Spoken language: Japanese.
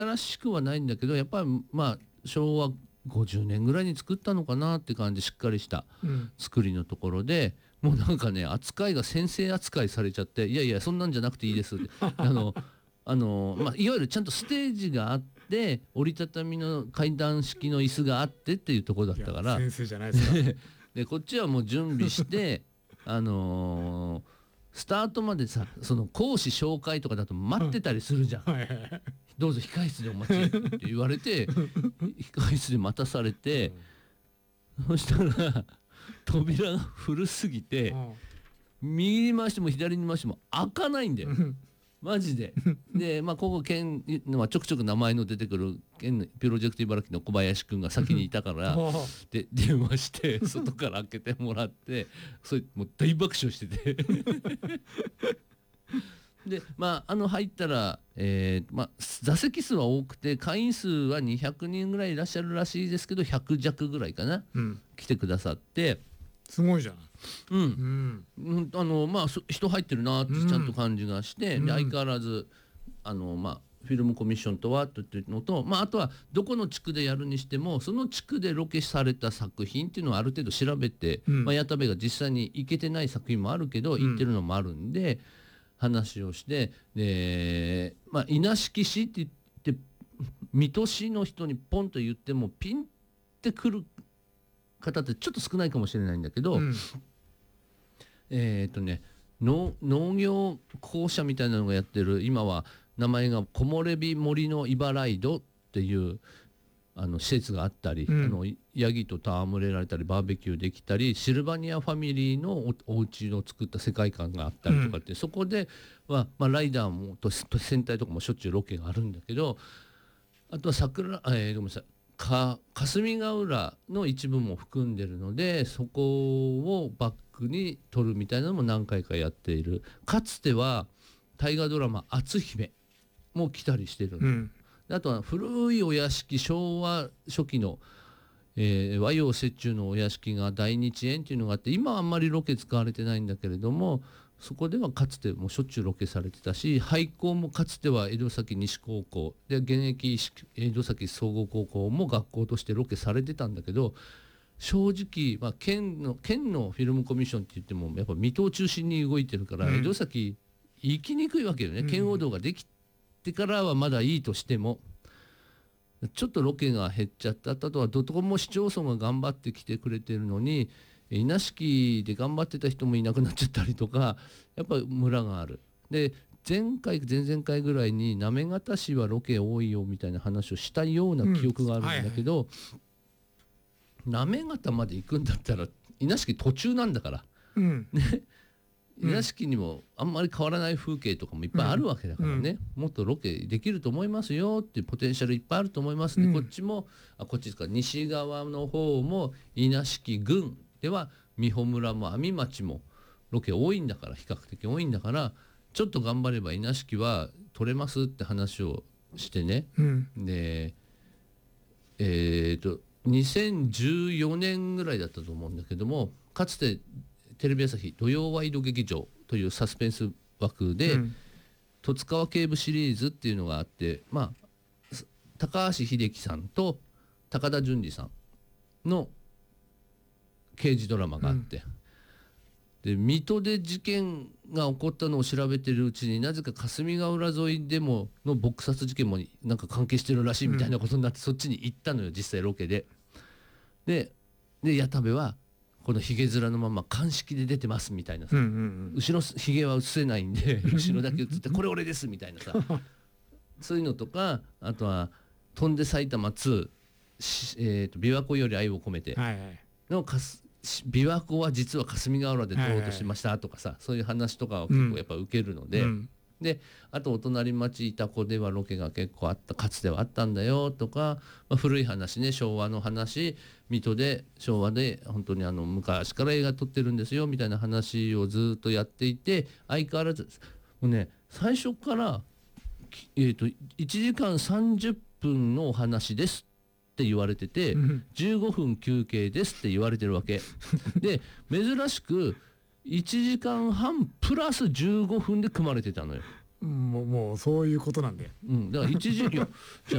新しくはないんだけど、やっぱりまあ昭和50年ぐらいに作ったのかなって感じ、しっかりした作りのところで、もうなんかね扱いが先生扱いされちゃって、いやいやそんなんじゃなくていいですってまあ、いわゆるちゃんとステージがあって折りたたみの階段式の椅子があってっていうところだったから、 先生じゃないですか。 でこっちはもう準備してスタートまでさ、その講師紹介とかだと待ってたりするじゃん。 はいはいはい。 どうぞ控室でお待ちって言われて控室で待たされて、そしたら扉が古すぎて右に回しても左に回しても開かないんだよマジで。でまあここ県のちょくちょく名前の出てくる県プロジェクト茨城の小林くんが先にいたからで電話して外から開けてもらって、それもう大爆笑しててでまあ入ったら、まあ、座席数は多くて会員数は200人ぐらいいらっしゃるらしいですけど、100弱ぐらいかな、来てくださって、 すごいじゃん。 まあ人入ってるなってちゃんと感じがして、で相変わらずまあフィルムコミッションとはというのと、まあ、あとはどこの地区でやるにしてもその地区でロケされた作品っていうのをある程度調べて、まあ、矢田部が実際に行けてない作品もあるけど行ってるのもあるんで、話をして、で、まあ、稲敷市って言って水戸市の人にポンと言ってもピンってくる方ってちょっと少ないかもしれないんだけど、農業公社みたいなのがやってる、今は名前が木漏れ日森の茨井戸っていう施設があったり、ヤギと戯れられたりバーベキューできたり、シルバニアファミリーのお家を作った世界観があったりとかって、そこでは、まあ、ライダーもと戦隊とかもしょっちゅうロケがあるんだけど、あとはごめんなさい、霞ヶ浦の一部も含んでるので、そこをバックに撮るみたいなのも何回かやっている。かつては大河ドラマ「篤姫」も来たりしてるの、あとは古いお屋敷、昭和初期の、和洋折衷のお屋敷が大日園っていうのがあって、今はあんまりロケ使われてないんだけれども、そこではかつてもしょっちゅうロケされてたし、廃校もかつては江戸崎西高校で現役江戸崎総合高校も学校としてロケされてたんだけど、正直、まあ、県のフィルムコミッションって言ってもやっぱ水戸を中心に動いてるから、江戸崎行きにくいわけよね。圏央道ができてからはまだいいとしても、ちょっとロケが減っちゃった。あとはどこも市町村が頑張ってきてくれてるのに、稲敷で頑張ってた人もいなくなっちゃったりとか、やっぱ村がある。で前々回ぐらいに行方市はロケ多いよみたいな話をしたような記憶があるんだけど、行方まで行くんだったら稲敷途中なんだから、ね、稲敷にもあんまり変わらない風景とかもいっぱいあるわけだからね、もっとロケできると思いますよっていうポテンシャルいっぱいあると思いますね、こっちですか、西側の方も稲敷郡では美穂村も阿見町もロケ多いんだから、比較的多いんだから、ちょっと頑張れば稲敷は取れますって話をしてね、で2014年ぐらいだったと思うんだけども、かつてテレビ朝日土曜ワイド劇場というサスペンス枠で、十津川警部シリーズっていうのがあって、まあ、高橋英樹さんと高田純次さんの刑事ドラマがあって、で水戸で事件が起こったのを調べてるうちに、なぜか霞ヶ浦沿いでもの撲殺事件もなんか関係してるらしいみたいなことになって、そっちに行ったのよ実際ロケで。で矢田部はこのひげ面のまま鑑識で出てますみたいなさ、後ろひげは映せないんで後ろだけ映ってこれ俺ですみたいなさそういうのとか、あとは「翔んで埼玉2」琵琶湖より愛を込めての琵琶湖は実は霞ヶ浦で撮ろうとしましたとかさ、そういう話とかは結構やっぱ受けるので、であとお隣町潮来ではロケが結構あった、かつてはあったんだよとか、まあ、古い話ね、昭和の話、水戸で昭和で本当に昔から映画撮ってるんですよみたいな話をずっとやっていて、相変わらずもうね、最初から1時間30分のお話ですって言われてて、15分休憩ですって言われてるわけで、珍しく1時間半プラス15分で組まれてたのよ。 もうそういうことなんだよ。 だから一時期じゃ